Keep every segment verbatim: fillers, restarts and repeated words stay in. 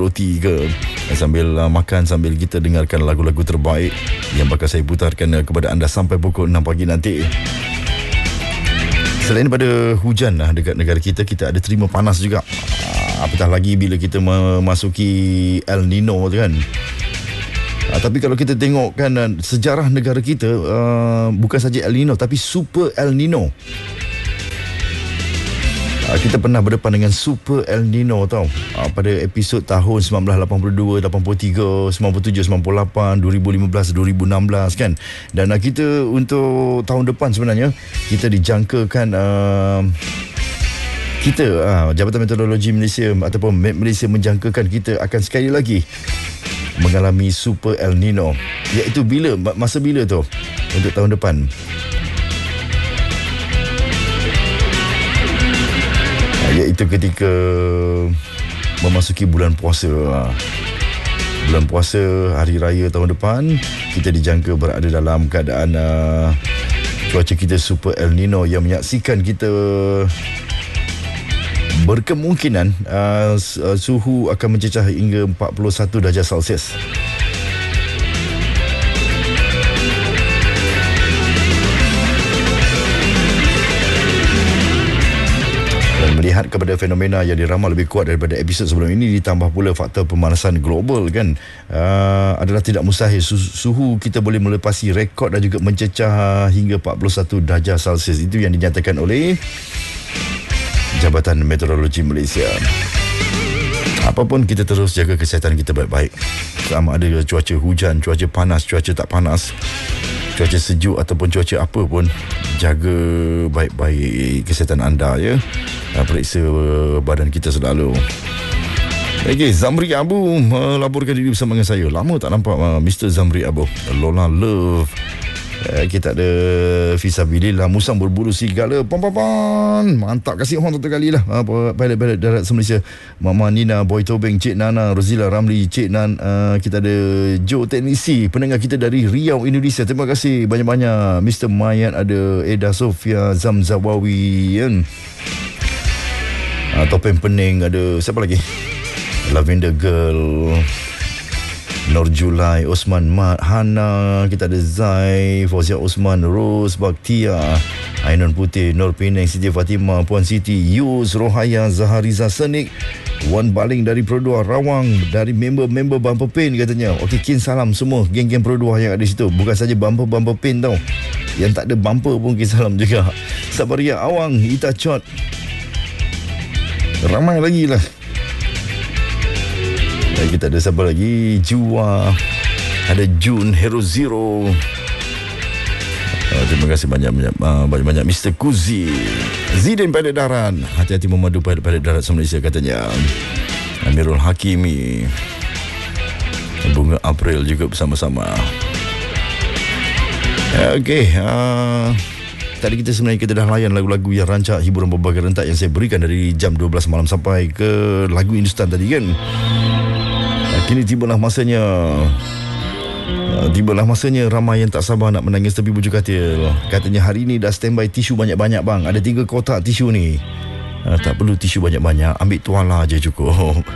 roti ke, sambil uh, makan, sambil kita dengarkan lagu-lagu terbaik yang bakal saya putarkan uh, kepada anda sampai pukul enam pagi nanti. Selain daripada hujan lah dekat negara kita, kita ada terima panas juga. uh, Apatah lagi bila kita memasuki El Nino tu kan. Uh, tapi kalau kita tengok kan uh, sejarah negara kita, uh, bukan saja El Nino tapi Super El Nino. Uh, kita pernah berdepan dengan Super El Nino tau, uh, pada episod tahun sembilan belas lapan puluh dua, lapan puluh tiga, sembilan puluh tujuh, sembilan puluh lapan, dua ribu lima belas, dua ribu enam belas kan. Dan uh, kita untuk tahun depan sebenarnya kita dijangkakan uh, kita uh, Jabatan Meteorologi Malaysia ataupun M E T Malaysia menjangkakan kita akan sekali lagi mengalami Super El Nino. Iaitu bila? Masa bila tu? Untuk tahun depan. Iaitu ketika memasuki bulan puasa. Bulan puasa, hari raya tahun depan, kita dijangka berada dalam keadaan uh, cuaca kita Super El Nino yang menyaksikan kita berkemungkinan uh, suhu akan mencecah hingga empat puluh satu darjah Celsius. Dan melihat kepada fenomena yang diramal lebih kuat daripada episod sebelum ini, ditambah pula faktor pemanasan global kan, uh, adalah tidak mustahil suhu kita boleh melepasi rekod dan juga mencecah hingga empat puluh satu darjah Celsius. Itu yang dinyatakan oleh Jabatan Meteorologi Malaysia. Apapun, kita terus jaga kesihatan kita baik-baik. Sama ada cuaca hujan, cuaca panas, cuaca tak panas, cuaca sejuk ataupun cuaca apa pun, jaga baik-baik kesihatan anda ya. Periksa badan kita selalu. Okey, Zamri Abu melaporkan diri bersama dengan saya. Lama tak nampak Mister Zamri Abu. Lola Love. Eh, kita ada Fisabilillah, Musang Berburu Serigala, Pam-pam-pam. Mantap, kasih orang satu kali lah uh, pilot-pilot darat Malaysia, Mama Nina, Boy Tobeng, Cik Nana, Rozila Ramli, Cik Nan. uh, Kita ada Joe Teknisi, pendengar kita dari Riau, Indonesia. Terima kasih banyak-banyak. Mister Mayat ada, Eda Sofia, Zamzawawi kan? uh, Topeng Pening ada, siapa lagi? Lavender Girl, Nur Julai, Osman Mat, Hana, kita ada Zai, Fauzia Osman, Rose, Baktia, Ainun Putih, Nur Penang, Siti Fatimah, Puan Siti, Yus, Rohaya, Zahariza Senik, Wan Baling dari Produa Rawang, dari member-member Bumper Pain katanya. Okey, kin salam semua geng-geng Produa yang ada situ. Bukan saja bumper-bumper pain tau, yang tak ada bumper pun kin salam juga. Sabaria Awang, Ita Chot, ramai lagi lah. Kita ada siapa lagi? Jua, ada Jun, Hero Zero. Uh, terima kasih banyak-banyak uh, banyak-banyak Mister Kuzi, Zidin Pilot Darat, hati-hati memadu pilot-pilot darat Malaysia katanya. Amirul Hakimi, Bunga April juga bersama-sama. uh, Okey, uh, tadi kita sebenarnya kita dah layan lagu-lagu yang rancak hiburan berbagai rentak yang saya berikan dari jam dua belas malam sampai ke lagu Hindustan tadi kan. Kini tibalah masanya Tibalah masanya ramai yang tak sabar nak menangis tepi bujur katil. Katanya hari ni dah standby tisu banyak-banyak bang. Ada tiga kotak tisu ni. uh, Tak perlu tisu banyak-banyak, ambil tuala je cukup.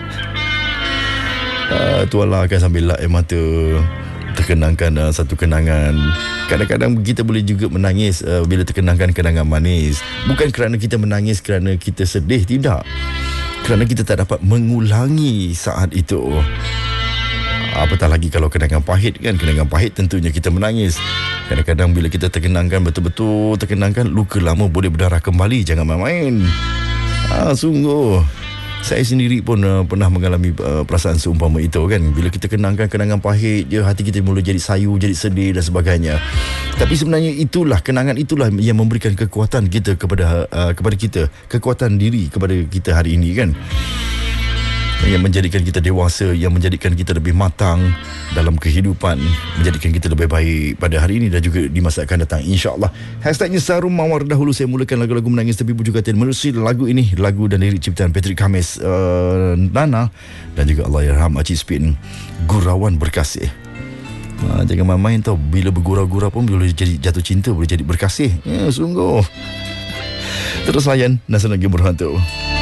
uh, Tuala akan sambil lap air mata, terkenangkan uh, satu kenangan. Kadang-kadang kita boleh juga menangis uh, bila terkenangkan kenangan manis. Bukan kerana kita menangis kerana kita sedih, tidak. Kerana kita tak dapat mengulangi saat itu. Apatah lagi kalau kenangan pahit kan. Kenangan pahit tentunya kita menangis. Kadang-kadang bila kita terkenangkan, betul-betul terkenangkan, luka lama boleh berdarah kembali. Jangan main-main. ah, Sungguh saya sendiri pun uh, pernah mengalami uh, perasaan seumpama itu kan. Bila kita kenangkan kenangan pahit je, hati kita mula jadi sayu, jadi sedih dan sebagainya. Tapi sebenarnya itulah, kenangan itulah yang memberikan kekuatan kita kepada uh, kepada kita, kekuatan diri kepada kita hari ini kan, yang menjadikan kita dewasa, yang menjadikan kita lebih matang dalam kehidupan, menjadikan kita lebih baik pada hari ini dan juga di masa akan datang, insya-Allah. Hashtagnya Sarum Mawar. Dahulu saya mulakan lagu-lagu menangis tepi bujur katil. Menerusi lagu ini, lagu dan lirik ciptaan Patrick Khamis, uh, Nana dan juga Allahyarham Acik Spin, Gurauan Berkasih. Ha, jangan main-main tau, bila bergurau-gurau pun boleh jadi jatuh cinta, boleh jadi berkasih. Ya, sungguh. Terus layan Nasional Game Berhantu.